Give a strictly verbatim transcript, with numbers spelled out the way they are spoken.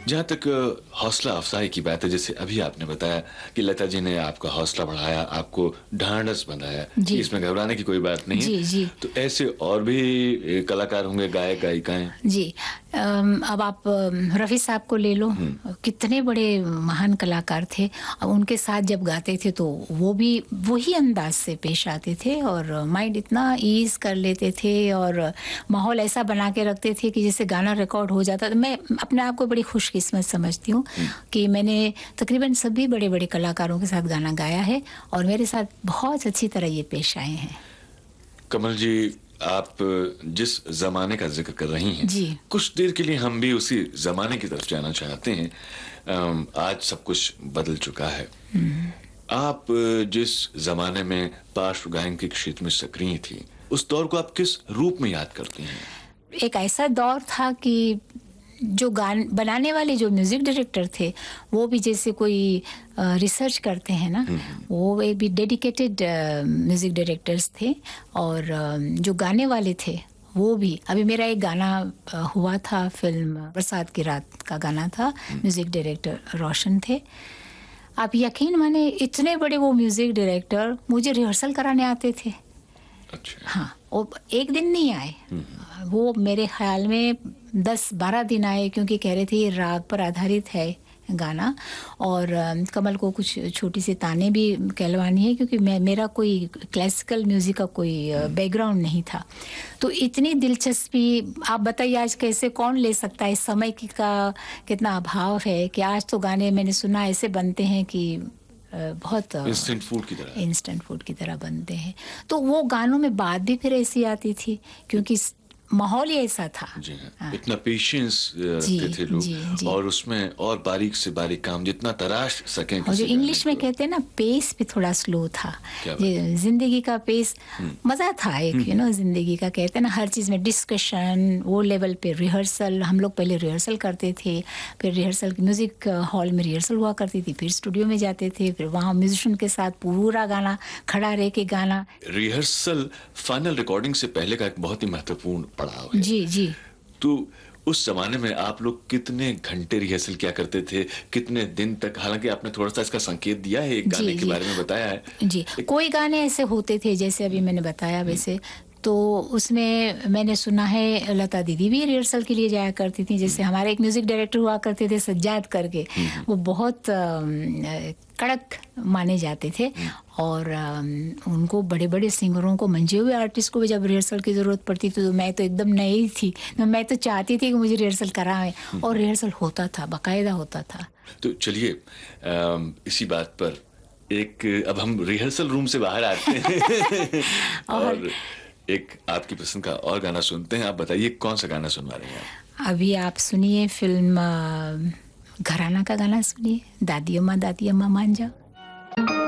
जहाँ तक हौसला अफजाई की बात है, जैसे अभी आपने बताया कि लता जी ने आपका हौसला बढ़ाया, आपको ढांढस बंधाया कि इसमें घबराने की कोई बात नहीं है। जी, जी। तो ऐसे और भी कलाकार होंगे, गायक गायिकाएं। जी, अब आप रफ़ी साहब को ले लो, कितने बड़े महान कलाकार थे। अब उनके साथ जब गाते थे तो वो भी वही अंदाज से पेश आते थे और माइंड इतना ईज कर लेते थे और माहौल ऐसा बना के रखते थे कि जैसे गाना रिकॉर्ड हो जाता। तो मैं अपने आप को बड़ी खुशकिस्मत समझती हूँ कि मैंने तकरीबन सभी बड़े बड़े कलाकारों के साथ गाना गाया है और मेरे साथ बहुत अच्छी तरह ये पेश आए हैं। कमल जी, आप जिस जमाने का जिक्र कर रही हैं, जी, कुछ देर के लिए हम भी उसी जमाने की तरफ जाना चाहते हैं। आज सब कुछ बदल चुका है। आप जिस जमाने में पार्श्व गायन के क्षेत्र में सक्रिय थी, उस दौर को आप किस रूप में याद करती हैं? एक ऐसा दौर था कि जो गान बनाने वाले जो म्यूजिक डायरेक्टर थे वो भी जैसे कोई रिसर्च करते हैं ना, वो एक भी डेडिकेटेड म्यूजिक डायरेक्टर्स थे और जो गाने वाले थे वो भी। अभी मेरा एक गाना हुआ था, फिल्म बरसात की रात का गाना था, म्यूजिक डायरेक्टर रोशन थे। आप यकीन माने इतने बड़े वो म्यूजिक डायरेक्टर मुझे रिहर्सल कराने आते थे। अच्छा। हाँ, वो एक दिन नहीं आए, वो मेरे ख्याल में दस बारह दिन आए, क्योंकि कह रहे थे ये राग पर आधारित है गाना और कमल को कुछ छोटी सी ताने भी कहलवानी है, क्योंकि मैं मेरा कोई क्लासिकल म्यूजिक का कोई बैकग्राउंड नहीं था। तो इतनी दिलचस्पी, आप बताइए आज कैसे कौन ले सकता है, इस समय की का कितना अभाव है कि आज तो गाने मैंने सुना ऐसे बनते हैं कि बहुत इंस्टेंट फूड की तरह इंस्टेंट फूड की तरह बनते हैं। तो वो गानों में बात भी फिर ऐसी आती थी क्योंकि माहौल ही ऐसा था। जी हाँ। इतना पेशेंस रखते थे लोग, जी, जी। और उसमें और बारीक से बारीक काम जितना तराश सकें। और जो इंग्लिश में कहते हैं ना, पेस भी थोड़ा स्लो था। जिंदगी का पेस मजा था एक, यू नो, जिंदगी का कहते हैं ना, हर चीज में डिस्कशन, वो लेवल पे रिहर्सल। हम लोग पहले रिहर्सल करते थे, फिर रिहर्सल म्यूजिक हॉल में रिहर्सल हुआ करती थी, फिर स्टूडियो में जाते थे, फिर वहाँ म्यूजिशियन के साथ पूरा गाना खड़ा रह के गाना। रिहर्सल फाइनल रिकॉर्डिंग से पहले का एक बहुत ही महत्वपूर्ण पड़ाव है। जी, जी। तो उस जमाने में आप लोग कितने घंटे रिहर्सल किया करते थे, कितने दिन तक? हालांकि आपने थोड़ा सा इसका संकेत दिया है, एक गाने के बारे में बताया है। जी, कोई गाने ऐसे होते थे जैसे अभी मैंने बताया वैसे, तो उसमें मैंने सुना है लता दीदी भी रिहर्सल के लिए जाया करती थी। जैसे हमारे एक म्यूजिक डायरेक्टर हुआ करते थे सज्जाद करके, वो बहुत कड़क माने जाते थे और उनको बड़े बड़े सिंगरों को, मंजे हुए आर्टिस्ट को भी जब रिहर्सल की ज़रूरत पड़ती थी तो मैं तो एकदम नई थी, मैं तो चाहती थी कि मुझे रिहर्सल कराएं, और रिहर्सल होता था, बाकायदा होता था। तो चलिए इसी बात पर एक, अब हम रिहर्सल रूम से बाहर आते हैं और, और एक आपकी पसंद का और गाना सुनते हैं। आप बताइए कौन सा गाना सुनवा रहे हैं आप? अभी आप सुनिए फिल्म घराना का गाना सुनिए, दादी अम्मा दादी अम्मा मान जाओ।